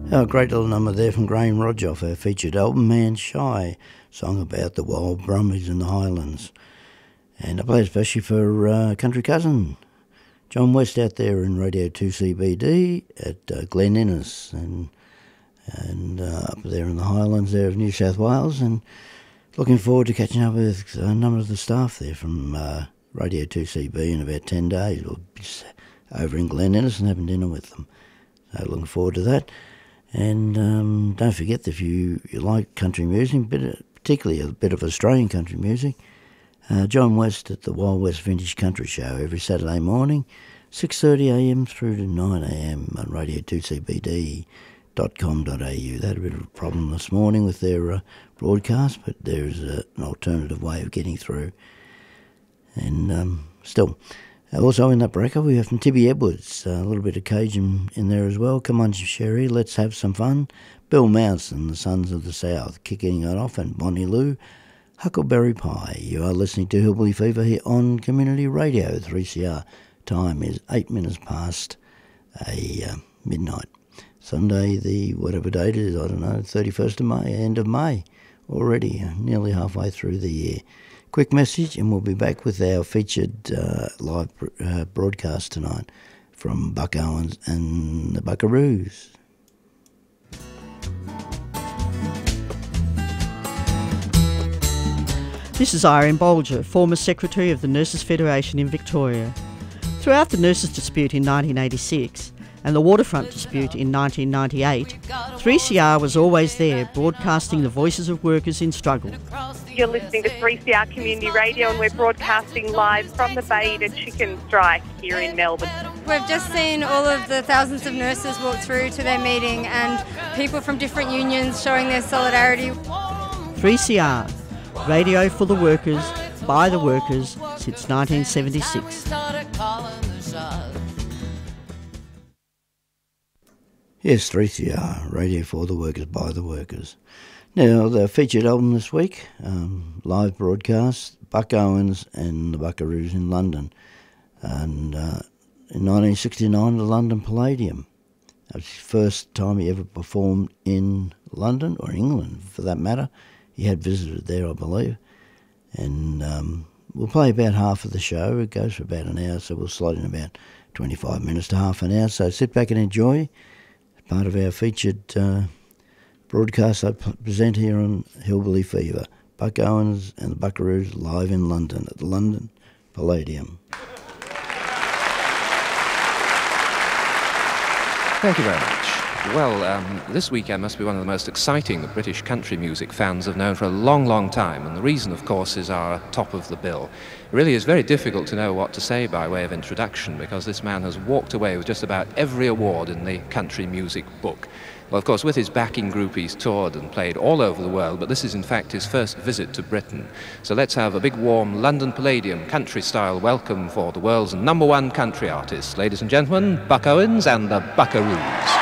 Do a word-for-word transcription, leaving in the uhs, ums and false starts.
Oh, a great little number there from Graham Rodgers, our featured album, Man Shy, song about the wild brumbies in the Highlands. And I play especially for uh, country cousin, John West, out there in Radio two C B D at uh, Glen Innes and and uh, up there in the Highlands there of New South Wales, and looking forward to catching up with a number of the staff there from uh, Radio two C B in about ten days. We'll be over in Glen Innes and having dinner with them. So looking forward to that. And um, don't forget that if you, you like country music, but particularly a bit of Australian country music, uh, John West at the Wild West Vintage Country Show every Saturday morning, six thirty a m through to nine a m on radio two c b d dot com dot a u. They had a bit of a problem this morning with their uh, broadcast, but there's uh, an alternative way of getting through. And um, still... Also in that breaker we have from Tibby Edwards, uh, a little bit of Cajun in there as well. Come on, Sherry, let's have some fun. Bill Mouse and the Sons of the South kicking it off, and Bonnie Lou, Huckleberry Pie. You are listening to Hillbilly Fever here on Community Radio three C R. Time is eight minutes past a uh, midnight. Sunday, the whatever date it is, I don't know, thirty-first of May, end of May already, uh, nearly halfway through the year. Quick message, and we'll be back with our featured uh, live uh, broadcast tonight from Buck Owens and the Buckaroos. This is Irene Bolger, former Secretary of the Nurses Federation in Victoria. Throughout the nurses' dispute in nineteen eighty-six and the waterfront dispute in nineteen ninety-eight, three C R was always there, broadcasting the voices of workers in struggle. You're listening to three C R Community Radio, and we're broadcasting live from the Beta Chicken Strike here in Melbourne. We've just seen all of the thousands of nurses walk through to their meeting, and people from different unions showing their solidarity. three C R, radio for the workers, by the workers, since nineteen seventy-six. Yes, three C R, radio for the workers, by the workers. Now, the featured album this week, um, live broadcast, Buck Owens and the Buckaroos in London. And uh, in nineteen sixty-nine, the London Palladium. That was his first time he ever performed in London, or England for that matter. He had visited there, I believe. And um, we'll play about half of the show. It goes for about an hour, so we'll slot in about twenty-five minutes to half an hour. So sit back and enjoy. Part of our featured uh, broadcast I present here on Hillbilly Fever. Buck Owens and the Buckaroos live in London at the London Palladium. Thank you very much. Well, um, this weekend must be one of the most exciting that British country music fans have known for a long, long time, and the reason, of course, is our top of the bill. It really is very difficult to know what to say by way of introduction, because this man has walked away with just about every award in the country music book. Well, of course, with his backing group, he's toured and played all over the world, but this is, in fact, his first visit to Britain. So let's have a big, warm London Palladium country-style welcome for the world's number one country artist. Ladies and gentlemen, Buck Owens and the Buckaroos.